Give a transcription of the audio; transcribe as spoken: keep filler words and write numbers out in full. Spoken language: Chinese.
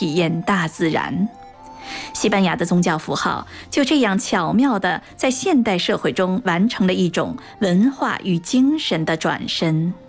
体验大自然。西班牙的宗教符号就这样巧妙地在现代社会中完成了一种文化与精神的转身。